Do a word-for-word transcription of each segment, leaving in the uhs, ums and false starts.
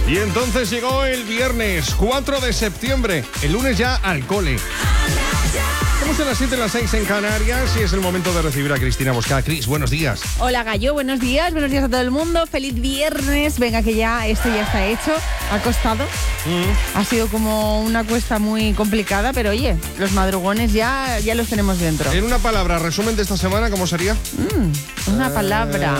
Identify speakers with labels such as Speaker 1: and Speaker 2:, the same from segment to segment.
Speaker 1: Y entonces llegó el viernes cuatro de septiembre, el lunes ya al cole. Estamos a las siete, las seis en Canarias y es el momento de recibir a Cristina Bosca. Cris, buenos días.
Speaker 2: Hola Gallo, buenos días, buenos días a todo el mundo. Feliz viernes. Venga, que ya esto ya está hecho. Ha costado. Mm. Ha sido como una cuesta muy complicada, pero oye, los madrugones ya, ya los tenemos dentro.
Speaker 1: En una palabra, resumen de esta semana, ¿cómo sería?
Speaker 2: Mm, una eh, palabra.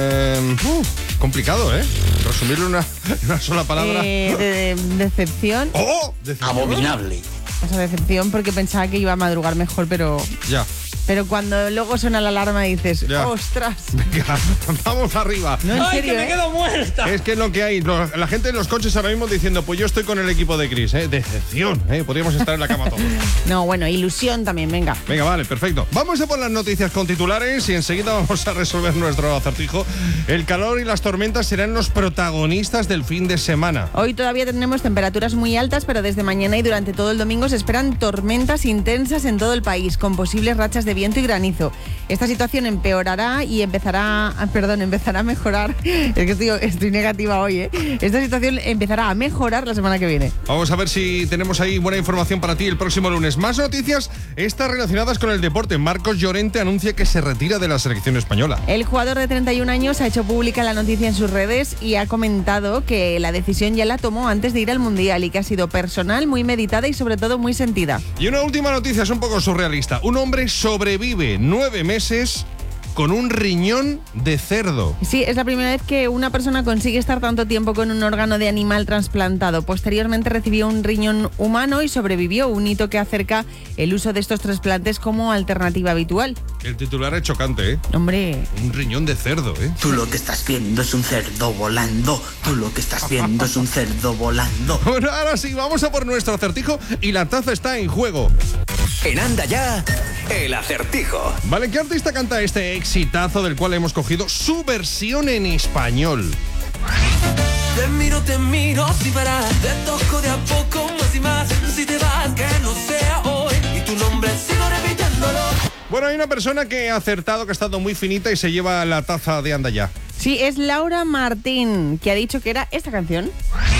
Speaker 1: Uh, complicado, ¿eh? Resumirlo en una, una sola palabra.
Speaker 2: Eh, de, de, decepción.
Speaker 1: ¡Oh! Decepción.
Speaker 3: Abominable.
Speaker 2: O sea, decepción porque pensaba que iba a madrugar mejor, pero...
Speaker 1: Ya.
Speaker 2: Pero cuando luego suena la alarma dices,
Speaker 1: ya.
Speaker 2: ¡ostras!
Speaker 1: Venga, vamos arriba.
Speaker 2: No, en
Speaker 3: ¡Ay,
Speaker 2: serio,
Speaker 3: que me
Speaker 2: ¿eh?
Speaker 3: quedo muerta!
Speaker 1: Es que es lo que hay. La gente en los coches ahora mismo diciendo, pues yo estoy con el equipo de Cris, ¿eh? Decepción, ¿eh? Podríamos estar en la cama todos.
Speaker 2: No, bueno, ilusión también, venga.
Speaker 1: Venga, vale, perfecto. Vamos a por las noticias con titulares y enseguida vamos a resolver nuestro acertijo. El calor y las tormentas serán los protagonistas del fin de semana.
Speaker 2: Hoy todavía tenemos temperaturas muy altas, pero desde mañana y durante todo el domingo se esperan tormentas intensas en todo el país, con posibles rachas de viento y granizo. Esta situación empeorará y empezará, perdón, empezará a mejorar. Es que estoy, estoy negativa hoy, ¿eh? Esta situación empezará a mejorar la semana que viene.
Speaker 1: Vamos a ver si tenemos ahí buena información para ti el próximo lunes. Más noticias, estas relacionadas con el deporte. Marcos Llorente anuncia que se retira de la selección española.
Speaker 2: El jugador de treinta y un años ha hecho pública la noticia en sus redes y ha comentado que la decisión ya la tomó antes de ir al Mundial y que ha sido personal, muy meditada y sobre todo muy sentida.
Speaker 1: Y una última noticia, es un poco surrealista. Un hombre sobrevive nueve meses con un riñón de cerdo.
Speaker 2: Sí, es la primera vez que una persona consigue estar tanto tiempo con un órgano de animal trasplantado. Posteriormente recibió un riñón humano y sobrevivió, un hito que acerca el uso de estos trasplantes como alternativa habitual.
Speaker 1: El titular es chocante, ¿eh?
Speaker 2: Hombre.
Speaker 1: Un riñón de cerdo, ¿eh?
Speaker 3: Tú lo que estás viendo es un cerdo volando. Tú lo que estás viendo es un cerdo volando.
Speaker 1: Bueno, ahora sí, vamos a por nuestro acertijo y la taza está en juego.
Speaker 4: En Anda Ya, el acertijo.
Speaker 1: Vale, ¿qué artista canta este exitazo del cual hemos cogido su versión en español?
Speaker 5: Te miro, te miro sin parar, te toco de a poco más y más. Si te vas, que no sea hoy, y tu nombre sigo repitiéndolo.
Speaker 1: Bueno, hay una persona que ha acertado, que ha estado muy finita y se lleva la taza de Anda Ya.
Speaker 2: Sí, es Laura Martín, que ha dicho que era esta canción.